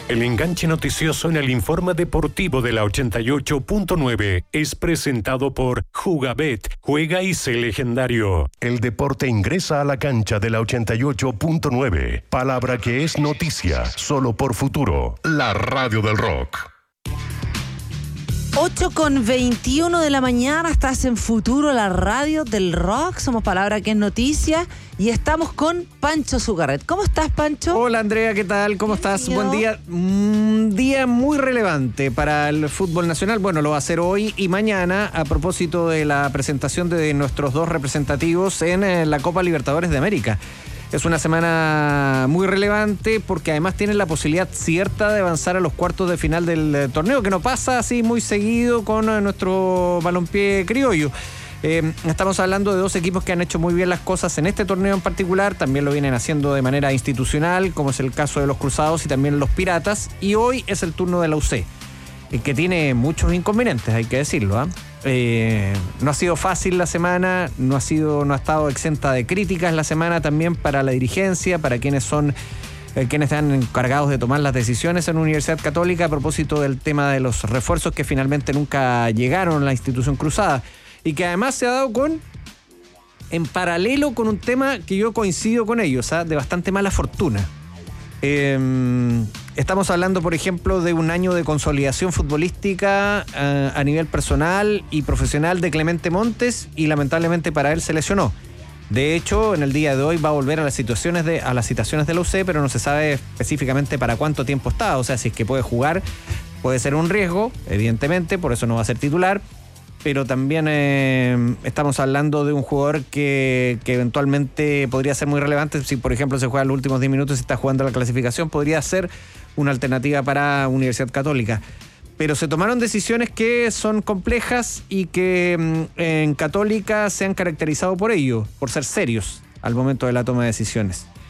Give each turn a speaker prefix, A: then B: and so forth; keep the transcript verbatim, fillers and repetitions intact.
A: El enganche noticioso en el informe deportivo de la ochenta y ocho punto nueve es presentado por Jugabet, juega y sé legendario. El deporte ingresa a la cancha de la ochenta y ocho punto nueve. Palabra que es noticia, solo por Futuro, la radio del rock.
B: ocho con veintiuno de la mañana, estás en Futuro, la radio del rock. Somos Palabra que es noticia y estamos con Pancho Zucarret. ¿Cómo estás, Pancho?
C: Hola, Andrea, ¿qué tal? ¿Cómo estás? Buen día. Un día muy relevante para el fútbol nacional. Bueno, lo va a ser hoy y mañana a propósito de la presentación de nuestros dos representativos en la Copa Libertadores de América. Es una semana muy relevante porque además tienen la posibilidad cierta de avanzar a los cuartos de final del torneo, que no pasa así muy seguido con nuestro balompié criollo. Eh, estamos hablando de dos equipos que han hecho muy bien las cosas en este torneo en particular, también lo vienen haciendo de manera institucional, como es el caso de los Cruzados y también los Piratas, y hoy es el turno de la U C, eh, que tiene muchos inconvenientes, hay que decirlo, ¿eh? Eh, no ha sido fácil la semana, no ha sido, no ha estado exenta de críticas la semana también para la dirigencia, para quienes son eh, quienes están encargados de tomar las decisiones en la Universidad Católica a propósito del tema de los refuerzos que finalmente nunca llegaron a la institución cruzada y que además se ha dado con en paralelo con un tema que yo coincido con ellos, ¿eh? De bastante mala fortuna. Eh, estamos hablando, por ejemplo, de un año de consolidación futbolística eh, a nivel personal y profesional de Clemente Montes y lamentablemente para él se lesionó. De hecho, en el día de hoy va a volver a las situaciones de, a las citaciones de la U C, pero no se sabe específicamente para cuánto tiempo está. O sea, si es que puede jugar, puede ser un riesgo, evidentemente, por eso no va a ser titular. Pero también eh, estamos hablando de un jugador que, que eventualmente podría ser muy relevante. Si, por ejemplo, se juega los últimos diez minutos y está jugando la clasificación, podría ser una alternativa para Universidad Católica. Pero se tomaron decisiones que son complejas y que en Católica se han caracterizado por ello, por ser serios al momento de la toma de decisiones.